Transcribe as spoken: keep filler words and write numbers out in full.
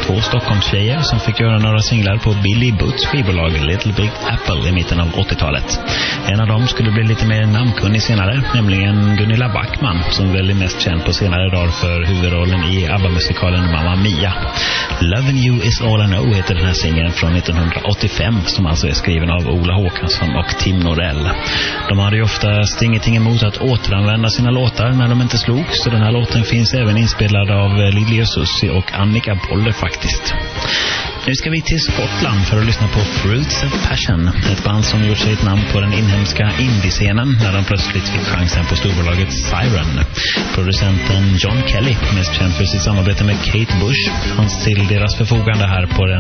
två Stockholmstjejer som fick göra några singlar på Billy Butts skivbolag Little Big Apple i mitten av åttiotalet. En av dem skulle bli lite mer namnkunnig senare, nämligen Gunilla Backman, som väl är mest känd på senare dagar för huvudrollen i ABBA-musikalen Mamma Mia. Loving You Is All I Know heter den här singeln från nittonhundraåttiofem, som alltså är skriven av Ola Håkansson och Tim Norell. De hade ju oftast ingenting emot att återanvända sina låtar när de inte slog, så den här låten finns även inspelad av Lili Susi och Annika Bolle faktiskt. Nu ska vi till Skottland för att lyssna på Fruits of Passion, ett band som gjort sig ett namn på den inhemska indie-scenen när de plötsligt fick chansen på storbolaget Siren. Producenten John Kelly, mest känd för sitt samarbete med Kate Bush, fanns till deras förfogande här på den